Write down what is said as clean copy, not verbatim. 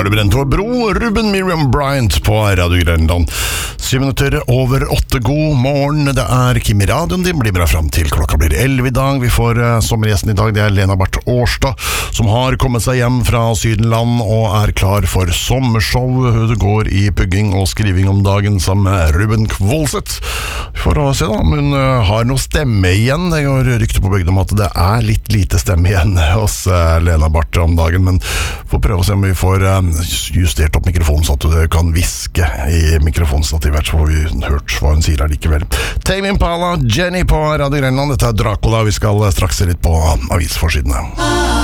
Da det brent over bro, Ruben Miriam Bryant på Radio Grenland. 7:07 god morgen, det Kim I radioen din, blir bra frem til klokka blir 11 I dag. Vi får sommergjesten I dag, det Lena Barth Årstad, som har kommet seg hjem fra Sydenland og klar for sommershow. Hun går I pugging og skriving om dagen sammen med Ruben Kvolset. Vi får se da, om hun har noe stemme igjen. Det går rykte på bygden om at det litt lite stemme igjen hos Lena Barth om dagen, men får prøve å se om vi får justert opp mikrofonen så at du kan viske I mikrofonstativet, så får vi hørt hva hun sier likevel. Tame Impala, Jenny på Radio Grenland. Dette Dracula, vi skal straks se litt på avisforsidene.